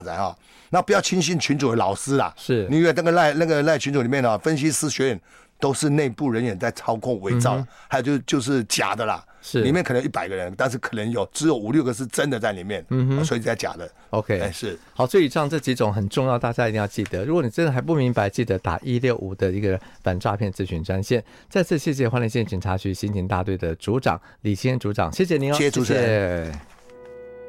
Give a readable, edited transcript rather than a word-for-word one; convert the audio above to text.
那不要轻信群组的老师啦。 是， 你以为那个赖群组里面分析师学院都是内部人员在操控伪造，还有就是假的啦。是，里面可能100个人，但是可能只有5、6个是真的在里面，所以在假的。 OK， 是。 好，所以以上这几种很重要，大家一定要记得。如果你真的还不明白，记得打165的一个反诈骗咨询专线。再次谢谢花莲县警察局刑警大队的组长李先组长，谢谢您哦， 谢谢主持人。 谢谢。